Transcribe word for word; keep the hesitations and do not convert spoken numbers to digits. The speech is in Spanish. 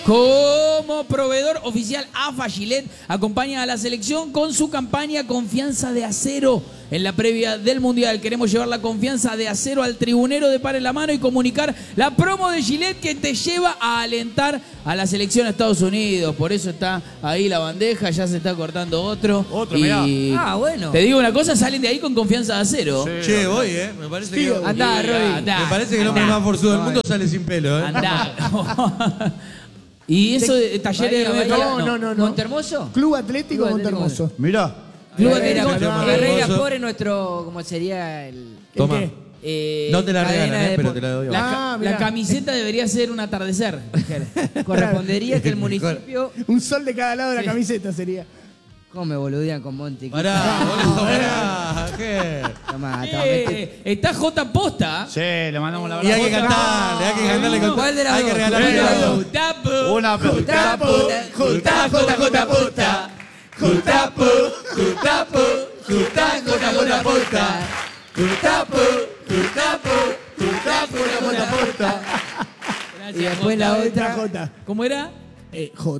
Como proveedor oficial, A F A Gillette acompaña a la selección con su campaña Confianza de Acero. En la previa del Mundial queremos llevar la confianza de acero al tribunero de par en la mano y comunicar la promo de Gillette que te lleva a alentar a la selección de Estados Unidos. Por eso está ahí la bandeja, ya se está cortando otro. Otro, y mirá. Ah, bueno. Te digo una cosa, salen de ahí con confianza de acero. Sí. Che, voy, ¿eh? Me parece que... Andá, Roy. Andá, Me parece que el hombre andá. más forzudo del mundo sale sin pelo, ¿eh? Andá. Y eso de talleres Bahía, de Bahía. No, no, no, no. ¿Montermoso? Club Atlético Club Montermoso. Mirá. Club Herrera, Atlético por- Montermoso. Herrera por nuestro, ¿cómo sería el...? Toma. ¿El qué? eh, No te la cadena regalan, de ¿eh? Pero depo- te la doy. La, yo. Ah, ca- mirá. la camiseta debería ser un atardecer. Correspondería que el municipio... Un sol de cada lado de la camiseta sería. ¿Cómo me boludean con Monti? Pará, boludo, pará. ¿Qué? Tomá, tomá, mete- Eh, está J Posta. Sí, le mandamos la Y hay que verdad. cantarle, hay que cantarle con... ¿Cuál de las Hay que dos? regalarle ¿Cuál de las todo. dos? Jutapu. Una Juta, puta, Juta, Jota, Jota, Posta. Jutapu, Jutapu, Juta, Jota, Jota, Posta. Jutapu, Jutapu, Jutapu, Jota, Jota, Posta. Y después la Otra otra... J. ¿Cómo era? Eh, J.